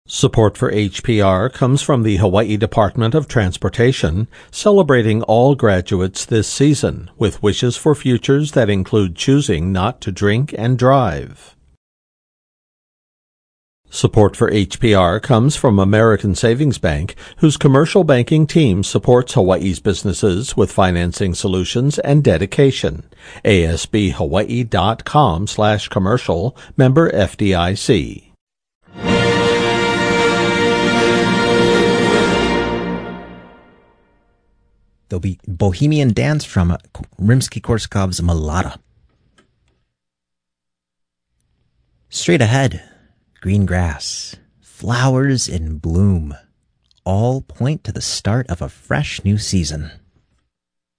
Support for HPR comes from the Hawaii Department of Transportation, celebrating all graduates this season with wishes for futures that include choosing not to drink and drive. Support for HPR comes from American Savings Bank, whose commercial banking team supports Hawaii's businesses with financing solutions and dedication. ASBHawaii.com/commercial, member FDIC. There'll be Bohemian Dance from Rimsky-Korsakov's Malada. Straight ahead, green grass, flowers in bloom, all point to the start of a fresh new season.